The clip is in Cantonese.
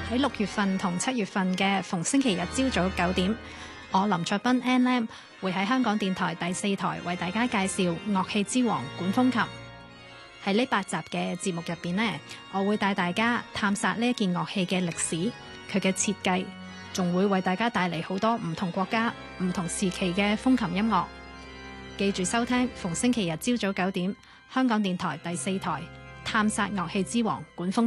喺6月份同7月份嘅逢星期日朝早9點，我林卓斌 Ann 會喺香港電台第4台為大家介紹樂器之王管風琴。喺呢8集嘅節目入邊呢，我會帶大家探索呢一件樂器嘅歷史、佢嘅設計，仲會為大家帶嚟好多唔同國家、唔同時期嘅風琴音樂。記住收聽逢星期日朝早9點，香港電台第4台探索樂器之王管風琴。